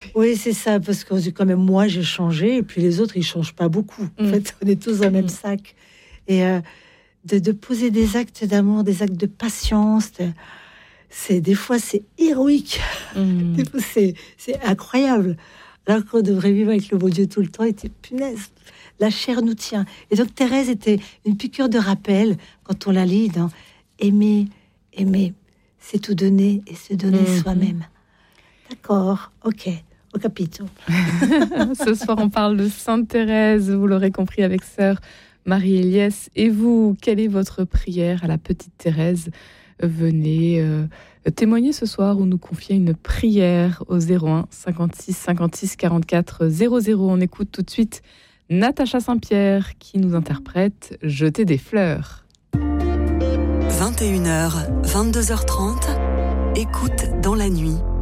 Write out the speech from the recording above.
Oui, c'est ça, parce que quand même, moi, j'ai changé, et puis les autres, ils changent pas beaucoup. En fait, on est tous dans le même sac. Et de poser des actes d'amour, des actes de patience, des fois, c'est héroïque. Des fois, c'est incroyable. Alors qu'on devrait vivre avec le bon Dieu tout le temps, et punaise, la chair nous tient. Et donc, Thérèse était une piqûre de rappel, quand on la lit dans Aimer, c'est tout donner et se donner soi-même. D'accord, ok, au capito. Ce soir, on parle de Sainte Thérèse, vous l'aurez compris, avec sœur Marie-Éliès. Et vous, quelle est votre prière à la petite Thérèse? Venez témoigner ce soir ou nous confier une prière au 01 56 56 44 00. On écoute tout de suite Natacha Saint-Pierre qui nous interprète « Jeter des fleurs ». 21h, 22h30, écoute dans la nuit.